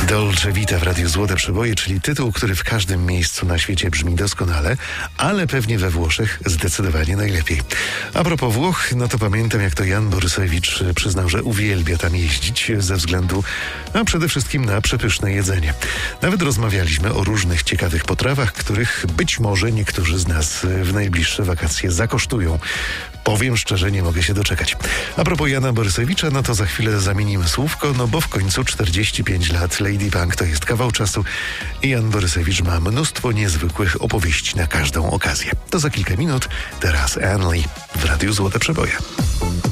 Dolce Vita w Radiu Złote Przeboje, czyli tytuł, który w każdym miejscu na świecie brzmi doskonale, ale pewnie we Włoszech zdecydowanie najlepiej. A propos Włoch, no to pamiętam, jak to Jan Borysewicz przyznał, że uwielbia tam jeździć ze względu, przede wszystkim na przepyszne jedzenie. Nawet rozmawialiśmy o różnych ciekawych potrawach, których być może niektórzy z nas w najbliższe wakacje zakosztują. Powiem szczerze, nie mogę się doczekać. A propos Jana Borysewicza, no to za chwilę zamienimy słówko, no bo w końcu 45 lat Lady Punk to jest kawał czasu i Jan Borysewicz ma mnóstwo niezwykłych opowieści na każdą okazję. To za kilka minut, teraz Anne Lee w Radiu Złote Przeboje.